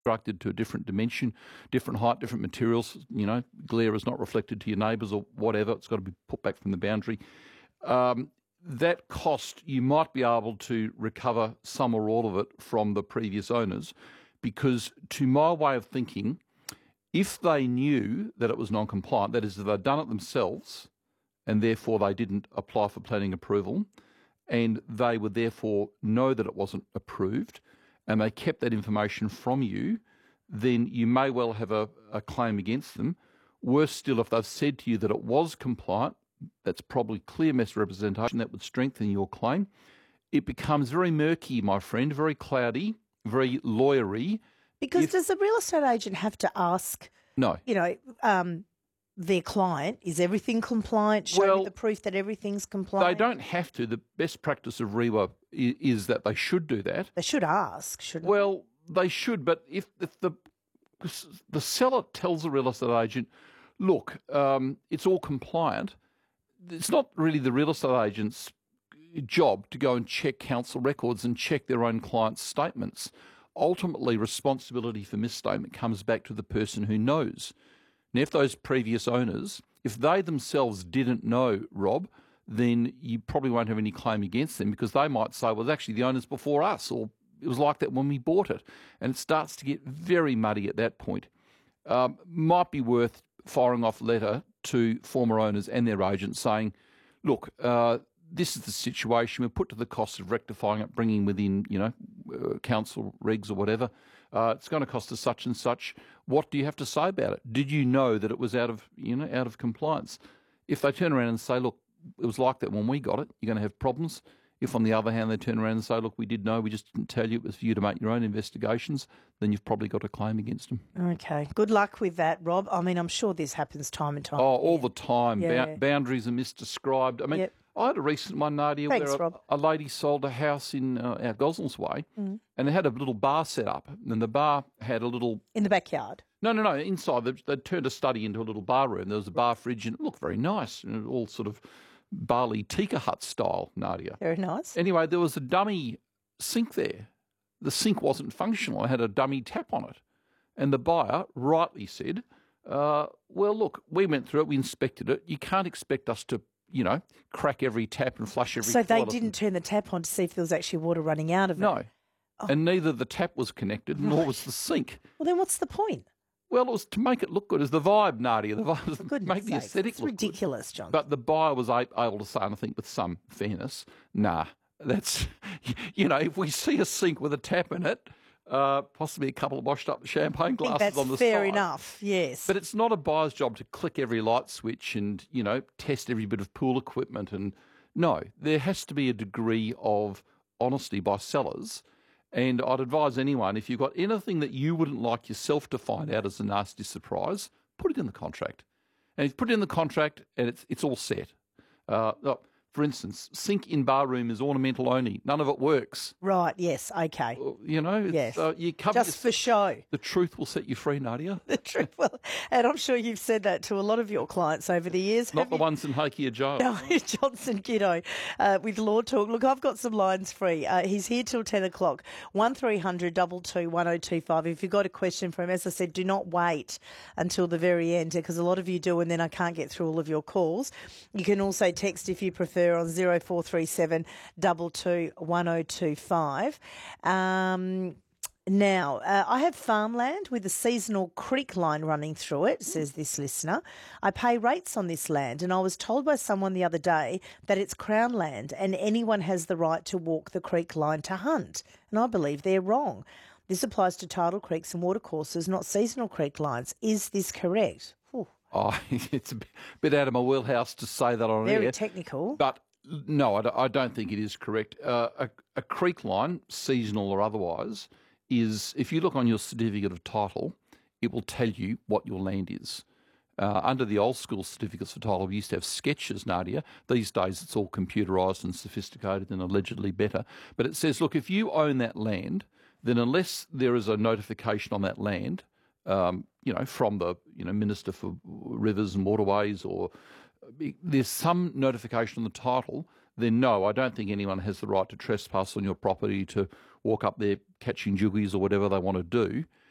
constructed to a different dimension, different height, different materials. Glare is not reflected to your neighbours or whatever. It's got to be put back from the boundary. That cost, you might be able to recover some or all of it from the previous owners, because to my way of thinking, if they knew that it was non-compliant, that is, if they'd done it themselves and therefore they didn't apply for planning approval, and they would therefore know that it wasn't approved, and they kept that information from you, then you may well have a claim against them. Worse still, if they've said to you that it was compliant, that's probably clear misrepresentation that would strengthen your claim. It becomes very murky, my friend, very cloudy, very lawyery. Because does the real estate agent have to ask, No. Their client, is everything compliant? Show me the proof that everything's compliant. They don't have to. The best practice of REWA is that they should do that. They should ask, shouldn't they? Well, they should, but if the seller tells the real estate agent, look, it's all compliant, it's not really the real estate agent's job to go and check council records and check their own client's statements. Ultimately, responsibility for misstatement comes back to the person who knows. Now, if those previous owners, if they themselves didn't know, Rob, then you probably won't have any claim against them, because they might say, well, it's actually the owners before us, or it was like that when we bought it. And it starts to get very muddy at that point. Might be worth firing off a letter to former owners and their agents saying, look, this is the situation. We're put to the cost of rectifying it, bringing within, council regs or whatever. It's going to cost us such and such. What do you have to say about it? Did you know that it was out of compliance? If they turn around and say, look, it was like that when we got it, you're going to have problems. If, on the other hand, they turn around and say, look, we did know, we just didn't tell you, it was for you to make your own investigations, then you've probably got a claim against them. Okay. Good luck with that, Rob. I mean, I'm sure this happens time and time. Oh, all the time. Yeah. Boundaries are misdescribed. I mean, I had a recent one, Nadia, where a lady sold a house in our Gosnells Way, and they had a little bar set up, and the bar had a little... In the backyard? No, inside. They'd turned a study into a little bar room. There was a bar fridge, and it looked very nice, and all sort of Bali Tika hut style, Nadia. Very nice. Anyway, there was a dummy sink there. The sink wasn't functional. It had a dummy tap on it. And the buyer rightly said, well, look, we went through it, we inspected it. You can't expect us to, crack every tap and flush every toilet. So they didn't turn the tap on to see if there was actually water running out of it? No. Oh. And neither the tap was connected, nor was the sink. Well, then what's the point? Well, it was to make it look good. It's the vibe, Nadia. The vibe was to make the aesthetic look good. It's ridiculous, John. But the buyer was able to say, and I think with some fairness, nah, that's, if we see a sink with a tap in it, possibly a couple of washed up champagne glasses on the side. That's fair enough, yes. But it's not a buyer's job to click every light switch and, test every bit of pool equipment. And no, there has to be a degree of honesty by sellers. And I'd advise anyone, if you've got anything that you wouldn't like yourself to find out as a nasty surprise, put it in the contract. And if you put it in the contract and it's all set. For instance, sink in bar room is ornamental only. None of it works. Right, yes, okay. Yes. You cover just for show. The truth will set you free, Nadia. The truth will. And I'm sure you've said that to a lot of your clients over the years. Not the ones in Hakea Jail. No, Johnson Kiddo with Law Talk. Look, I've got some lines free. He's here till 10 o'clock. 1300 22 1025. If you've got a question for him, as I said, do not wait until the very end, because a lot of you do, and then I can't get through all of your calls. You can also text if you prefer on 0437 22 1025. Now, I have farmland with a seasonal creek line running through it, says this listener. I pay rates on this land, and I was told by someone the other day that it's Crown land and anyone has the right to walk the creek line to hunt. And I believe they're wrong. This applies to tidal creeks and watercourses, not seasonal creek lines. Is this correct? Ooh. Oh, it's a bit out of my wheelhouse to say that on air. Very technical. But no, I don't think it is correct. A creek line, seasonal or otherwise, is, if you look on your certificate of title, it will tell you what your land is. Under the old school certificates of title, we used to have sketches, Nadia. These days it's all computerised and sophisticated and allegedly better. But it says, look, if you own that land, then unless there is a notification on that land, from the Minister for Rivers and Waterways, or there's some notification on the title, then no, I don't think anyone has the right to trespass on your property, to walk up there catching juggies or whatever they want to do.